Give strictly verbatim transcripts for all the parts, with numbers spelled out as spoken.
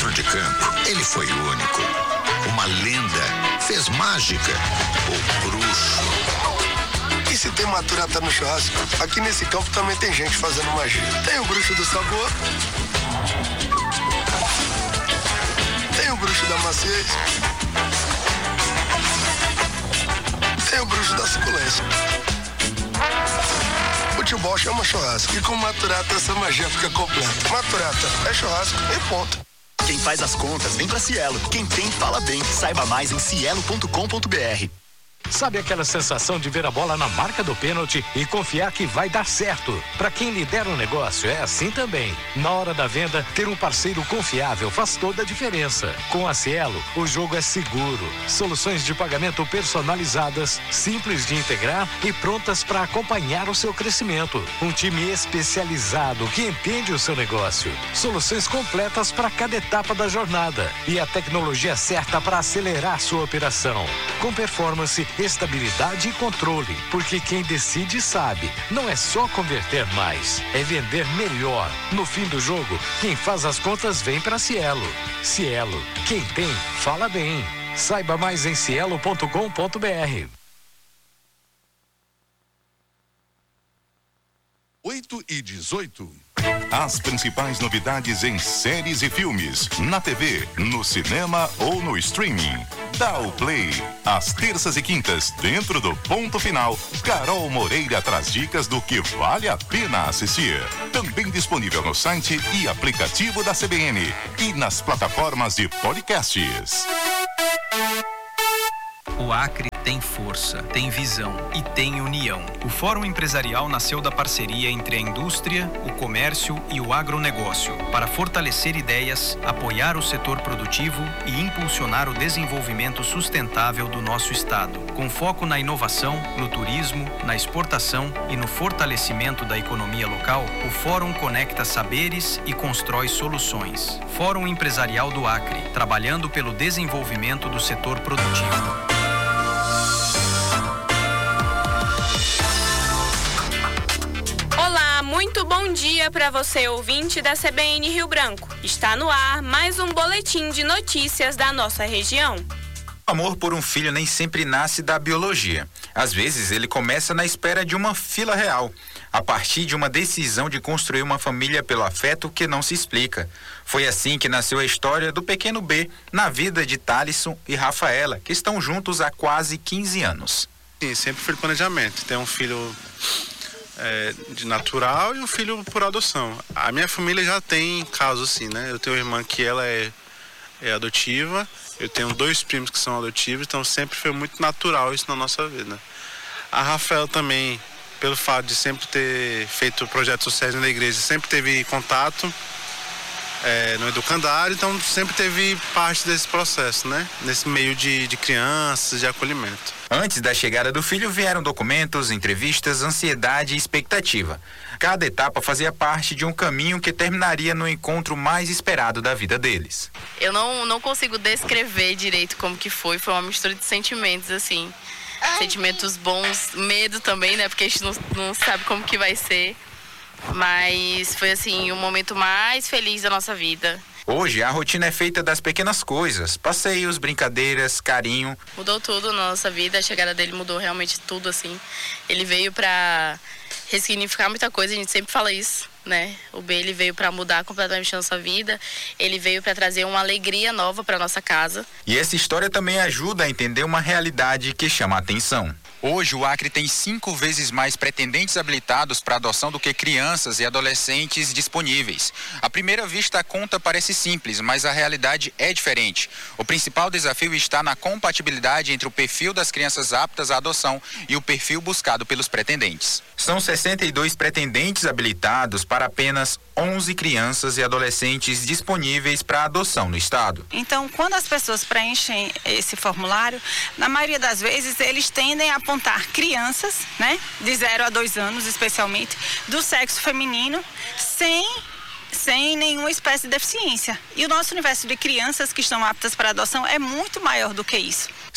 dentro de campo, ele foi único. Uma lenda, fez mágica, o bruxo. E se tem maturata no churrasco, aqui nesse campo também tem gente fazendo magia. Tem o bruxo do sabor, tem o bruxo da maciez, tem o bruxo da suculência. Futebol chama churrasco e com maturata essa magia fica completa. Maturata é churrasco e ponto. Quem faz as contas vem pra Cielo. Quem tem, fala bem. Saiba mais em cielo ponto com ponto br. Sabe aquela sensação de ver a bola na marca do pênalti e confiar que vai dar certo? Para quem lidera um negócio, é assim também. Na hora da venda, ter um parceiro confiável faz toda a diferença. Com a Cielo, o jogo é seguro. Soluções de pagamento personalizadas, simples de integrar e prontas para acompanhar o seu crescimento. Um time especializado que entende o seu negócio. Soluções completas para cada etapa da jornada e a tecnologia certa para acelerar sua operação. Com performance, estabilidade e controle, porque quem decide sabe, não é só converter mais, é vender melhor. No fim do jogo, quem faz as contas vem para Cielo. Cielo, quem tem, fala bem. Saiba mais em cielo ponto com ponto br. oito e dezoito. As principais novidades em séries e filmes, na T V, no cinema ou no streaming. Dá o play. Às terças e quintas, dentro do Ponto Final, Carol Moreira traz dicas do que vale a pena assistir. Também disponível no site e aplicativo da C B N e nas plataformas de podcasts. O Acre tem força, tem visão e tem união. O Fórum Empresarial nasceu da parceria entre a indústria, o comércio e o agronegócio para fortalecer ideias, apoiar o setor produtivo e impulsionar o desenvolvimento sustentável do nosso estado, com foco na inovação, no turismo, na exportação e no fortalecimento da economia local. O Fórum conecta saberes e constrói soluções. Fórum Empresarial do Acre, trabalhando pelo desenvolvimento do setor produtivo. Muito bom dia para você, ouvinte da C B N Rio Branco. Está no ar mais um boletim de notícias da nossa região. O amor por um filho nem sempre nasce da biologia. Às vezes ele começa na espera de uma fila real, a partir de uma decisão de construir uma família pelo afeto que não se explica. Foi assim que nasceu a história do pequeno B na vida de Thalisson e Rafaela, que estão juntos há quase quinze anos. Sim, sempre foi planejamento. Ter um filho É, de natural e um filho por adoção. A minha família já tem casos assim, né? Eu tenho uma irmã que ela é, é adotiva, eu tenho dois primos que são adotivos, então sempre foi muito natural isso na nossa vida. A Rafaela também, pelo fato de sempre ter feito projetos sociais na igreja, sempre teve contato é, no educandário, então sempre teve parte desse processo, né? Nesse meio de, de crianças, de acolhimento. Antes da chegada do filho vieram documentos, entrevistas, ansiedade e expectativa. Cada etapa fazia parte de um caminho que terminaria no encontro mais esperado da vida deles. Eu não, não consigo descrever direito como que foi, foi uma mistura de sentimentos, assim. Sentimentos bons, medo também, né? Porque a gente não, não sabe como que vai ser. Mas foi, assim, o momento mais feliz da nossa vida. Hoje, a rotina é feita das pequenas coisas, passeios, brincadeiras, carinho. Mudou tudo na nossa vida, a chegada dele mudou realmente tudo, assim. Ele veio pra ressignificar muita coisa, a gente sempre fala isso, né? O B, ele veio pra mudar completamente a nossa vida, ele veio pra trazer uma alegria nova pra nossa casa. E essa história também ajuda a entender uma realidade que chama a atenção. Hoje, o Acre tem cinco vezes mais pretendentes habilitados para adoção do que crianças e adolescentes disponíveis. À primeira vista, a conta parece simples, mas a realidade é diferente. O principal desafio está na compatibilidade entre o perfil das crianças aptas à adoção e o perfil buscado pelos pretendentes. São sessenta e dois pretendentes habilitados para apenas onze crianças e adolescentes disponíveis para adoção no estado. Então, quando as pessoas preenchem esse formulário, na maioria das vezes eles tendem a apontar crianças, né, de zero a dois anos especialmente, do sexo feminino, sem sem nenhuma espécie de deficiência. E o nosso universo de crianças que estão aptas para adoção é muito maior do que isso.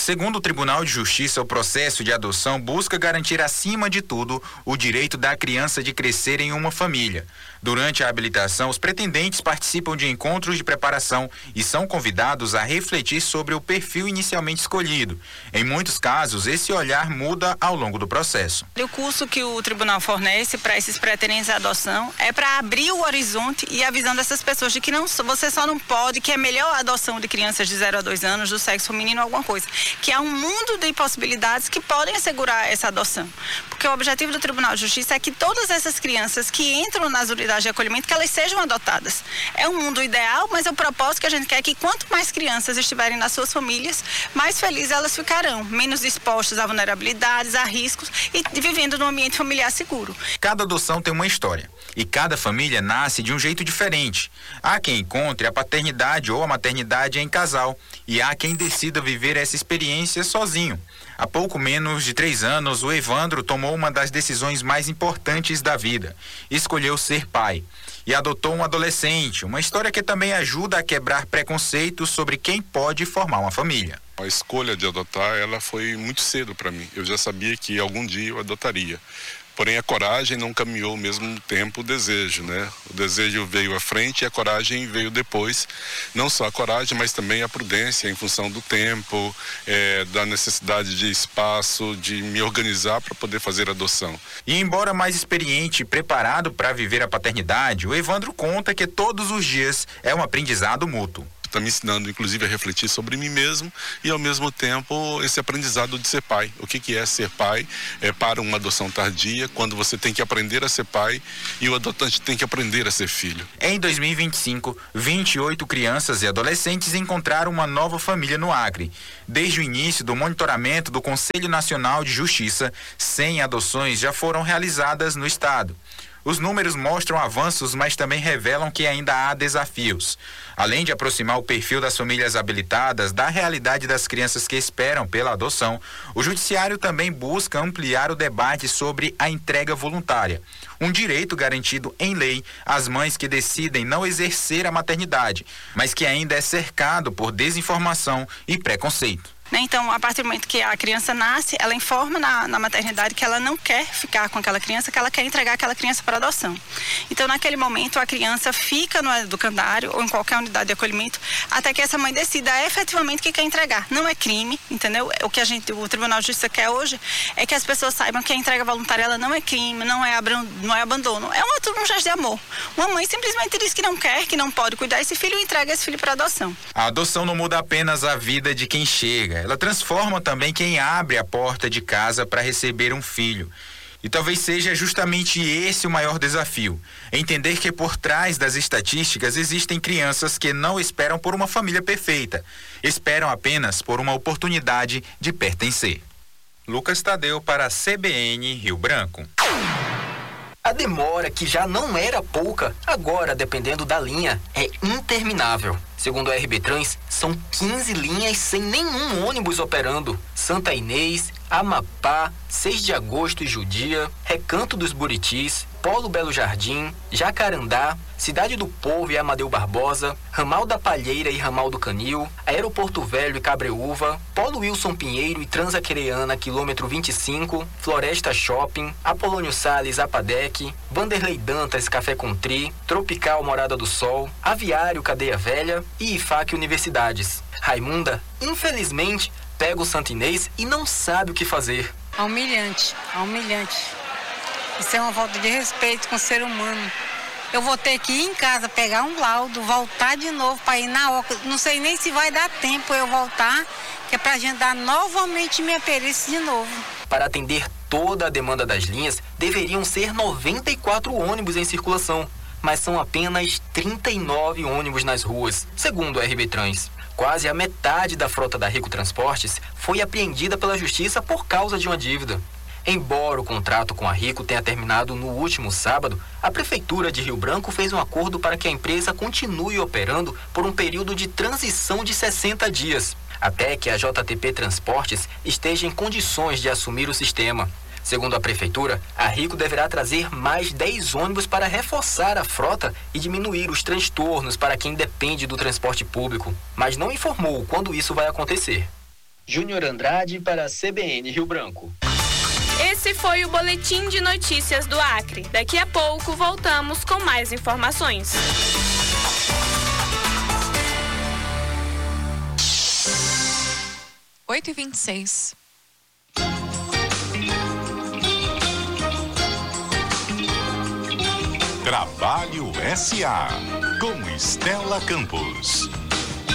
Segundo o Tribunal de Justiça, o processo de adoção busca garantir, acima de tudo, o direito da criança de crescer em uma família. Durante a habilitação, os pretendentes participam de encontros de preparação e são convidados a refletir sobre o perfil inicialmente escolhido. Em muitos casos, esse olhar muda ao longo do processo. O curso que o tribunal fornece para esses pretendentes à adoção é para abrir o horizonte e a visão dessas pessoas de que não, você só não pode, que é melhor a adoção de crianças de zero a dois anos, do sexo feminino, alguma coisa. Que há um mundo de possibilidades que podem assegurar essa adoção. Porque o objetivo do Tribunal de Justiça é que todas essas crianças que entram nas unidades de acolhimento, que elas sejam adotadas. É um mundo ideal, mas é o propósito que a gente quer que quanto mais crianças estiverem nas suas famílias, mais felizes elas ficarão, menos expostas a vulnerabilidades, a riscos e vivendo num ambiente familiar seguro. Cada adoção tem uma história e cada família nasce de um jeito diferente. Há quem encontre a paternidade ou a maternidade em casal e há quem decida viver essa experiência sozinho. Há pouco menos de três anos, o Evandro tomou uma das decisões mais importantes da vida. Escolheu ser pai e adotou um adolescente, uma história que também ajuda a quebrar preconceitos sobre quem pode formar uma família. A escolha de adotar, ela foi muito cedo para mim. Eu já sabia que algum dia eu adotaria. Porém, a coragem não caminhou ao mesmo tempo o desejo, né? O desejo veio à frente e a coragem veio depois. Não só a coragem, mas também a prudência em função do tempo, é, da necessidade de espaço, de me organizar para poder fazer a adoção. E embora mais experiente e preparado para viver a paternidade, o Evandro conta que todos os dias é um aprendizado mútuo. Está me ensinando, inclusive, a refletir sobre mim mesmo e, ao mesmo tempo, esse aprendizado de ser pai. O que, que é ser pai é para uma adoção tardia, quando você tem que aprender a ser pai e o adotante tem que aprender a ser filho. Em dois mil e vinte e cinco, vinte e oito crianças e adolescentes encontraram uma nova família no Acre. Desde o início do monitoramento do Conselho Nacional de Justiça, cem adoções já foram realizadas no estado. Os números mostram avanços, mas também revelam que ainda há desafios. Além de aproximar o perfil das famílias habilitadas da realidade das crianças que esperam pela adoção, o Judiciário também busca ampliar o debate sobre a entrega voluntária, um direito garantido em lei às mães que decidem não exercer a maternidade, mas que ainda é cercado por desinformação e preconceito. Então, a partir do momento que a criança nasce, ela informa na, na maternidade que ela não quer ficar com aquela criança, que ela quer entregar aquela criança para adoção. Então, naquele momento, a criança fica no educandário ou em qualquer unidade de acolhimento até que essa mãe decida efetivamente que quer entregar. Não é crime, entendeu? O que a gente, o Tribunal de Justiça quer hoje é que as pessoas saibam que a entrega voluntária ela não é crime, não é, abran, não é abandono. É um, um gesto de amor. Uma mãe simplesmente diz que não quer, que não pode cuidar desse filho e entrega esse filho para adoção. A adoção não muda apenas a vida de quem chega. Ela transforma também quem abre a porta de casa para receber um filho. E talvez seja justamente esse o maior desafio. Entender que por trás das estatísticas existem crianças que não esperam por uma família perfeita. Esperam apenas por uma oportunidade de pertencer. Lucas Tadeu para a C B N Rio Branco. A demora, que já não era pouca, agora, dependendo da linha, é interminável. Segundo a R B Trans, são quinze linhas sem nenhum ônibus operando. Santa Inês, Amapá, seis de agosto e Judia, Recanto dos Buritis, Polo Belo Jardim, Jacarandá, Cidade do Povo e Amadeu Barbosa, Ramal da Palheira e Ramal do Canil, Aeroporto Velho e Cabreúva, Polo Wilson Pinheiro e Transaquereana, quilômetro vinte e cinco, Floresta Shopping, Apolônio Salles, Apadec, Vanderlei Dantas, Café Contri, Tropical Morada do Sol, Aviário Cadeia Velha e I F A C Universidades. Raimunda, infelizmente, pega o Santa Inês e não sabe o que fazer. Humilhante, humilhante. Isso é uma falta de respeito com o ser humano. Eu vou ter que ir em casa, pegar um laudo, voltar de novo para ir na O C A. Não sei nem se vai dar tempo eu voltar, que é para agendar novamente minha perícia de novo. Para atender toda a demanda das linhas, deveriam ser noventa e quatro ônibus em circulação, mas são apenas trinta e nove ônibus nas ruas, segundo a R B Trans. Quase a metade da frota da Rico Transportes foi apreendida pela Justiça por causa de uma dívida. Embora o contrato com a Rico tenha terminado no último sábado, a Prefeitura de Rio Branco fez um acordo para que a empresa continue operando por um período de transição de sessenta dias, até que a J T P Transportes esteja em condições de assumir o sistema. Segundo a Prefeitura, a Rico deverá trazer mais dez ônibus para reforçar a frota e diminuir os transtornos para quem depende do transporte público, mas não informou quando isso vai acontecer. Júnior Andrade para a C B N Rio Branco. Esse foi o Boletim de Notícias do Acre. Daqui a pouco voltamos com mais informações. oito e vinte e seis. Trabalho S A com Estela Campos.